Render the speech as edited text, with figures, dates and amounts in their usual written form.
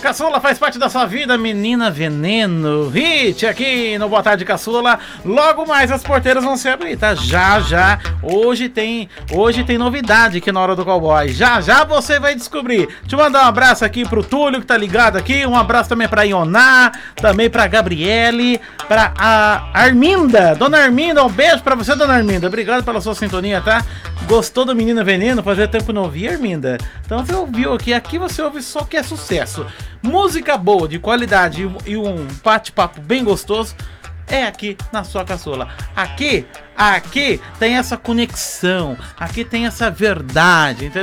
Caçula faz parte da sua vida, Menina Veneno. Hit aqui no Boa Tarde, Caçula. Logo mais as porteiras vão se abrir, tá? Já. Hoje tem novidade aqui na Hora do Cowboy. Já você vai descobrir. Deixa eu mandar um abraço aqui pro Túlio, que tá ligado aqui. Um abraço também pra Ioná, também pra Gabriele, pra a Arminda. Dona Arminda, um beijo pra você, Dona Arminda. Obrigado pela sua sintonia, tá? Gostou do Menina Veneno? Fazia tempo que não ouvia, Arminda. Então você ouviu aqui você ouve só que é sucesso. Música boa, de qualidade e um bate-papo bem gostoso é aqui na sua Caçula. Aqui tem essa conexão, aqui tem essa verdade, entendeu?